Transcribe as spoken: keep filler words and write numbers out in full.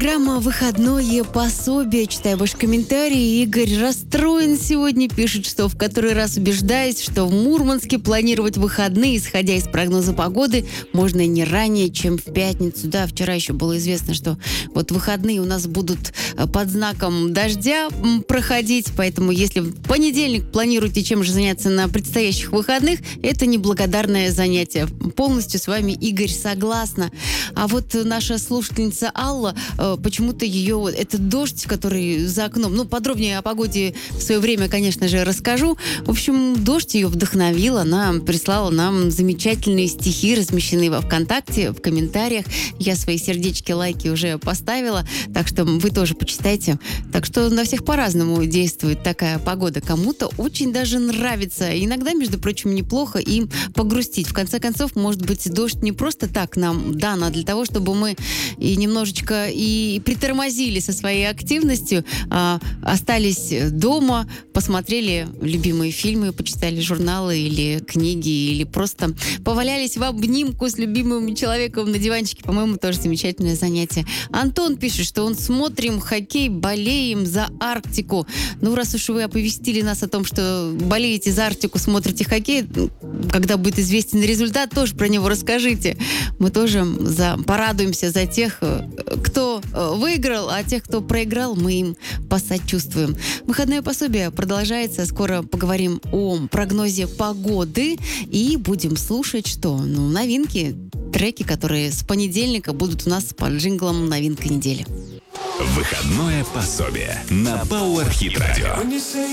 программа «Выходное пособие». Читаю ваши комментарии. Игорь расстроен сегодня. Пишет, что в который раз убеждаюсь, что в Мурманске планировать выходные, исходя из прогноза погоды, можно не ранее, чем в пятницу. Да, вчера еще было известно, что вот выходные у нас будут под знаком дождя проходить. Поэтому если в понедельник планируете чем же заняться на предстоящих выходных, это неблагодарное занятие. Полностью с вами, Игорь, согласна. А вот наша слушательница Алла, почему-то ее, этот дождь, который за окном, ну, подробнее о погоде в свое время, конечно же, расскажу. В общем, дождь ее вдохновил, она прислала нам замечательные стихи, размещенные во ВКонтакте, в комментариях. Я свои сердечки, лайки уже поставила, так что вы тоже почитайте. Так что на всех по-разному действует такая погода. Кому-то очень даже нравится. Иногда, между прочим, неплохо и погрустить. В конце концов, может быть, дождь не просто так нам дан, а для того, чтобы мы и немножечко и притормозили со своей активностью, а, остались дома, посмотрели любимые фильмы, почитали журналы или книги, или просто повалялись в обнимку с любимым человеком на диванчике. По-моему, тоже замечательное занятие. Антон пишет, что он смотрим хоккей, болеем за Арктику. Ну, раз уж вы оповестили нас о том, что болеете за Арктику, смотрите хоккей, когда будет известен результат, тоже про него расскажите. Мы тоже за, порадуемся за тех, кто выиграл, а тех, кто проиграл, мы им посочувствуем. Выходное пособие продолжается. Скоро поговорим о прогнозе погоды и будем слушать, что? Ну, новинки, треки, которые с понедельника будут у нас под джинглом «Новинка недели». Выходное пособие на Power Hit Radio.